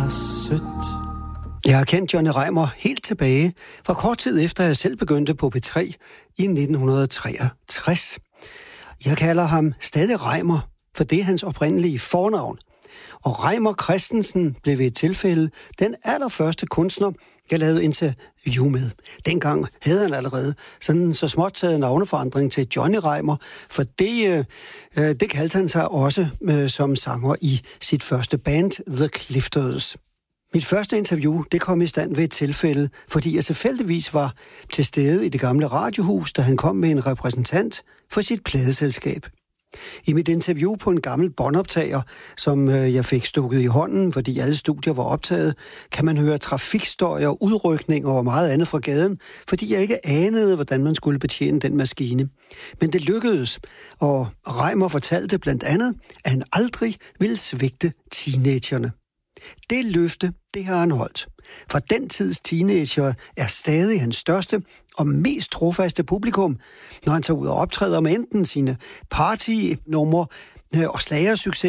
er sødt. Jeg har kendt Johnny Reimer helt tilbage fra kort tid efter, at jeg selv begyndte på P3 i 1963. Jeg kalder ham stadig Reimer, for det er hans oprindelige fornavn. Og Reimer Christensen blev ved et tilfælde den allerførste kunstner, jeg lavede interview med. Dengang havde han allerede sådan så småt taget navneforandring til Johnny Reimer, for det kaldte han sig også som sanger i sit første band, The Clifters. Mit første interview, det kom i stand ved et tilfælde, fordi jeg tilfældigvis var til stede i det gamle radiohus, da han kom med en repræsentant for sit pladeselskab. I mit interview på en gammel båndoptager, som jeg fik stukket i hånden, fordi alle studier var optaget, kan man høre trafikstøjer, udrykninger og meget andet fra gaden, fordi jeg ikke anede, hvordan man skulle betjene den maskine. Men det lykkedes, og Reimer fortalte blandt andet, at han aldrig ville svigte teenagerne. Det løfte, det har han holdt. For den tids teenager er stadig hans største og mest trofaste publikum, når han tager ud og optræder med enten sine partynumre og slagersucces